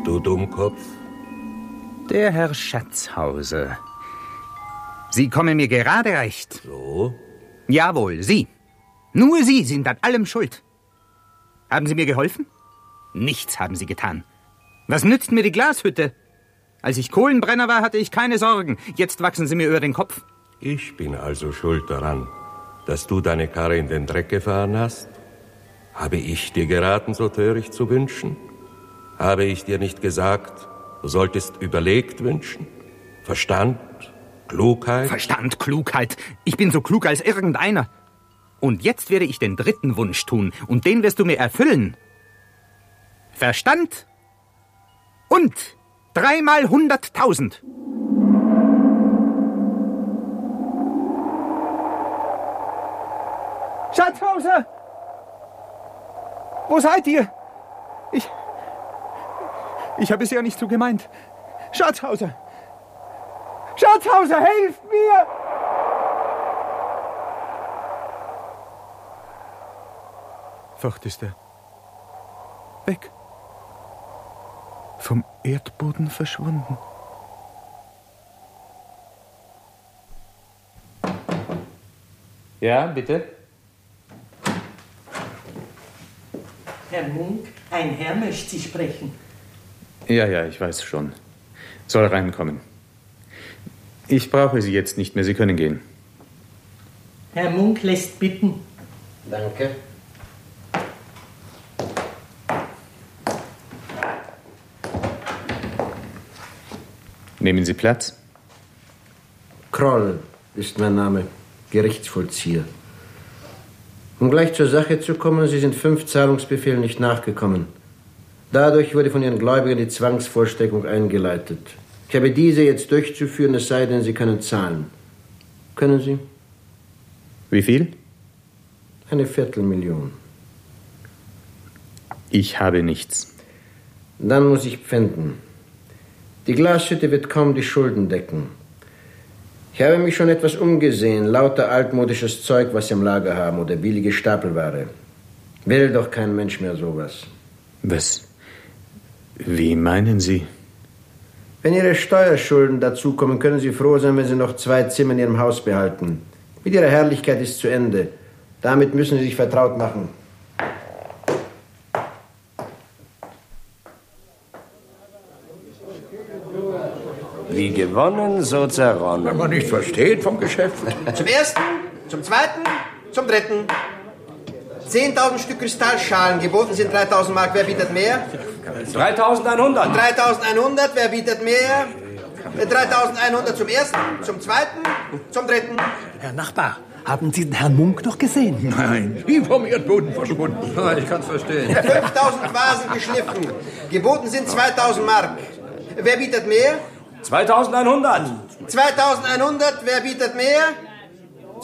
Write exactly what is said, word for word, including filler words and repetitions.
du Dummkopf? Der Herr Schatzhauser. Sie kommen mir gerade recht. So? Jawohl, Sie. Nur Sie sind an allem schuld. Haben Sie mir geholfen? Nichts haben Sie getan. Was nützt mir die Glashütte? Als ich Kohlenbrenner war, hatte ich keine Sorgen. Jetzt wachsen Sie mir über den Kopf. Ich bin also schuld daran, dass du deine Karre in den Dreck gefahren hast? Habe ich dir geraten, so töricht zu wünschen? Habe ich dir nicht gesagt, du solltest überlegt wünschen? Verstand, Klugheit? Verstand, Klugheit. Ich bin so klug als irgendeiner. Und jetzt werde ich den dritten Wunsch tun, und den wirst du mir erfüllen. Verstand und dreimal hunderttausend. Schatzhauser! Wo seid ihr? Ich... Ich habe es ja nicht so gemeint. Schatzhauser! Schatzhauser, helft mir! Fort ist er. Weg. Vom Erdboden verschwunden. Ja, bitte? Herr Munk, ein Herr möchte Sie sprechen. Ja, ja, ich weiß schon. Soll reinkommen. Ich brauche Sie jetzt nicht mehr. Sie können gehen. Herr Munk lässt bitten. Danke. Nehmen Sie Platz. Kroll ist mein Name, Gerichtsvollzieher. Um gleich zur Sache zu kommen, Sie sind fünf Zahlungsbefehlen nicht nachgekommen. Dadurch wurde von Ihren Gläubigern die Zwangsvollstreckung eingeleitet. Ich habe diese jetzt durchzuführen, es sei denn, Sie können zahlen. Können Sie? Wie viel? Eine Viertelmillion. Ich habe nichts. Dann muss ich pfänden. Die Glashütte wird kaum die Schulden decken. Ich habe mich schon etwas umgesehen, lauter altmodisches Zeug, was Sie im Lager haben, oder billige Stapelware. Will doch kein Mensch mehr sowas. Was? Wie meinen Sie? Wenn Ihre Steuerschulden dazukommen, können Sie froh sein, wenn Sie noch zwei Zimmer in Ihrem Haus behalten. Mit Ihrer Herrlichkeit ist zu Ende. Damit müssen Sie sich vertraut machen. Wie gewonnen, so zerronnen. Wenn man nicht versteht vom Geschäft. Zum ersten, zum zweiten, zum dritten. zehntausend Stück Kristallschalen, geboten sind dreitausend Mark. Wer bietet mehr? dreitausendeinhundert. dreitausendeinhundert, wer bietet mehr? dreitausendeinhundert zum ersten, zum zweiten, zum dritten. Herr Nachbar, haben Sie den Herrn Munk noch gesehen? Nein, wie vom Erdboden verschwunden. Ja, ich kann's verstehen. fünftausend Vasen geschliffen, geboten sind zweitausend Mark. Wer bietet mehr? zweitausendeinhundert. zweitausendeinhundert, wer bietet mehr?